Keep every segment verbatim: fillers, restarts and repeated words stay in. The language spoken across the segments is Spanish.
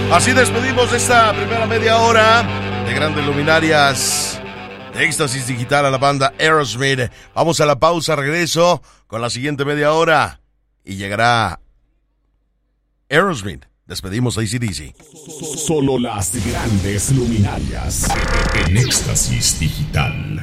Así despedimos esta primera media hora de grandes luminarias de Éxtasis Digital a la banda Aerosmith. Vamos a la pausa, regreso con la siguiente media hora y llegará Aerosmith. Despedimos a A C D C. Solo las grandes luminarias en Éxtasis Digital.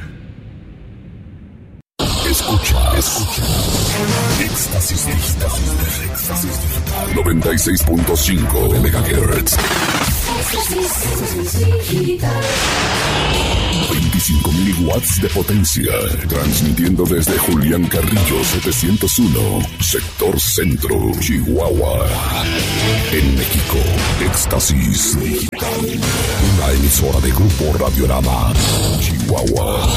Escucha, escucha. Éxtasis Digital. Éxtasis Digital. noventa y seis punto cinco megahertz. Éxtasis Digital. veinticinco mil watts de potencia. Transmitiendo desde Julián Carrillo setecientos uno, Sector Centro, Chihuahua. En México, Éxtasis Digital. Una emisora de Grupo Radiorama, Chihuahua.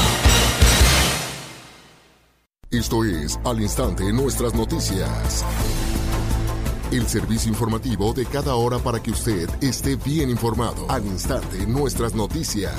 Esto es Al Instante Nuestras Noticias. El servicio informativo de cada hora para que usted esté bien informado. Al Instante Nuestras Noticias.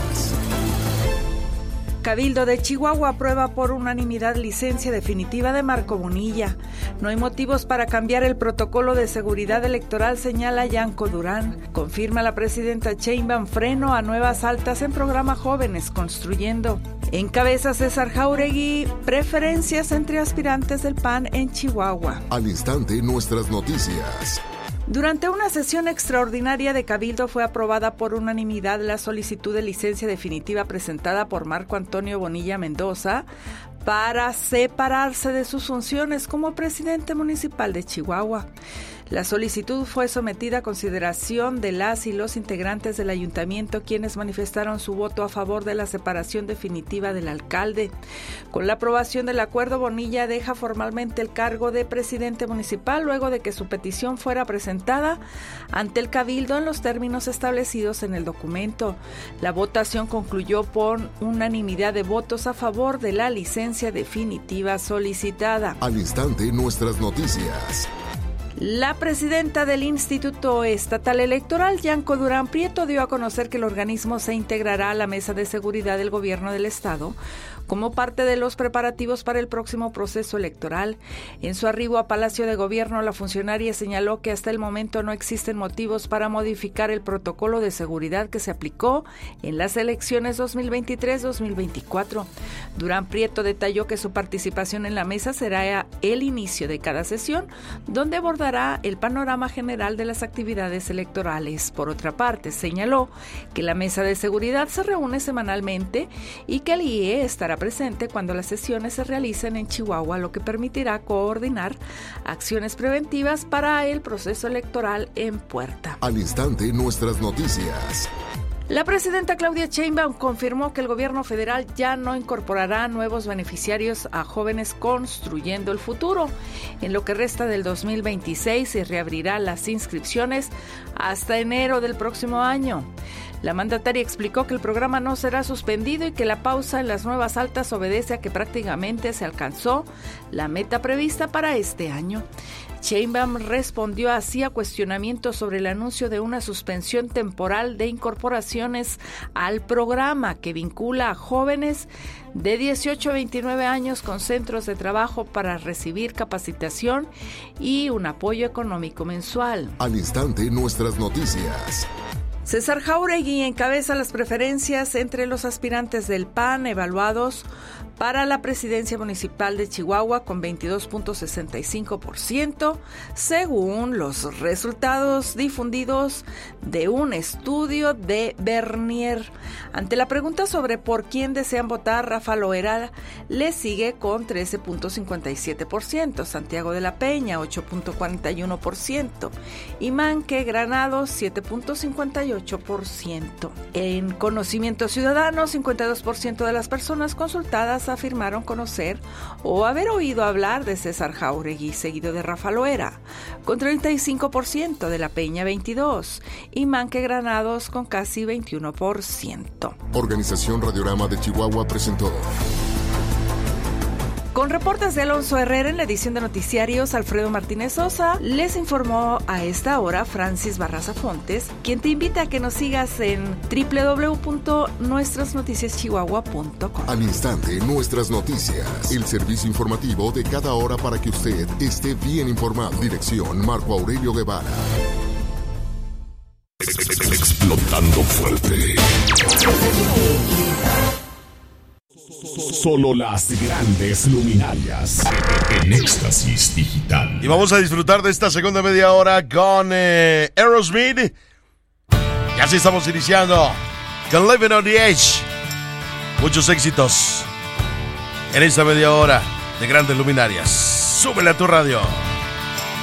Cabildo de Chihuahua aprueba por unanimidad licencia definitiva de Marco Bonilla. No hay motivos para cambiar el protocolo de seguridad electoral, señala Yanko Durán. Confirma la presidenta Sheinbaum freno a nuevas altas en programa Jóvenes Construyendo. Encabeza César Jáuregui preferencias entre aspirantes del P A N en Chihuahua. Al Instante Nuestras Noticias. Durante una sesión extraordinaria de Cabildo fue aprobada por unanimidad la solicitud de licencia definitiva presentada por Marco Antonio Bonilla Mendoza para separarse de sus funciones como presidente municipal de Chihuahua. La solicitud fue sometida a consideración de las y los integrantes del ayuntamiento, quienes manifestaron su voto a favor de la separación definitiva del alcalde. Con la aprobación del acuerdo, Bonilla deja formalmente el cargo de presidente municipal luego de que su petición fuera presentada ante el Cabildo en los términos establecidos en el documento. La votación concluyó por unanimidad de votos a favor de la licencia definitiva solicitada. Al Instante Nuestras Noticias. La presidenta del Instituto Estatal Electoral, Yanko Durán Prieto, dio a conocer que el organismo se integrará a la Mesa de Seguridad del Gobierno del Estado como parte de los preparativos para el próximo proceso electoral. En su arribo a Palacio de Gobierno, la funcionaria señaló que hasta el momento no existen motivos para modificar el protocolo de seguridad que se aplicó en las elecciones dos mil veintitrés dos mil veinticuatro. Durán Prieto detalló que su participación en la mesa será el inicio de cada sesión, donde abordará el panorama general de las actividades electorales. Por otra parte, señaló que la mesa de seguridad se reúne semanalmente y que el I E estará presente cuando las sesiones se realicen en Chihuahua, lo que permitirá coordinar acciones preventivas para el proceso electoral en puerta. Al Instante Nuestras Noticias. La presidenta Claudia Sheinbaum confirmó que el gobierno federal ya no incorporará nuevos beneficiarios a Jóvenes Construyendo el Futuro. En lo que resta del dos mil veintiséis se reabrirá las inscripciones hasta enero del próximo año. La mandataria explicó que el programa no será suspendido y que la pausa en las nuevas altas obedece a que prácticamente se alcanzó la meta prevista para este año. Sheinbaum respondió así a cuestionamientos sobre el anuncio de una suspensión temporal de incorporaciones al programa que vincula a jóvenes de dieciocho a veintinueve años con centros de trabajo para recibir capacitación y un apoyo económico mensual. Al Instante Nuestras Noticias. César Jáuregui encabeza las preferencias entre los aspirantes del P A N evaluados para la presidencia municipal de Chihuahua con veintidós punto sesenta y cinco por ciento, según los resultados difundidos de un estudio de Bernier. Ante la pregunta sobre por quién desean votar, Rafa Loera le sigue con trece punto cincuenta y siete por ciento, Santiago de la Peña ocho punto cuarenta y uno por ciento y Manque Granados siete punto cincuenta y ocho por ciento. En Conocimiento Ciudadano, cincuenta y dos por ciento de las personas consultadas afirmaron conocer o haber oído hablar de César Jáuregui, seguido de Rafa Loera, con treinta y cinco por ciento, de la Peña veintidós por ciento y Manque Granados con casi veintiuno por ciento. Organización Radiorama de Chihuahua presentó. Con reportes de Alonso Herrera en la edición de noticiarios, Alfredo Martínez Sosa les informó a esta hora Francis Barraza Fontes, quien te invita a que nos sigas en doble u doble u doble u punto nuestras noticias chihuahua punto com. Al Instante Nuestras Noticias, el servicio informativo de cada hora para que usted esté bien informado. Dirección Marco Aurelio Guevara. Explotando fuerte. Solo las grandes luminarias en Éxtasis Digital. Y vamos a disfrutar de esta segunda media hora con eh, Aerosmith. Y así estamos iniciando con Living on the Edge. Muchos éxitos en esta media hora de grandes luminarias. Súbele a tu radio.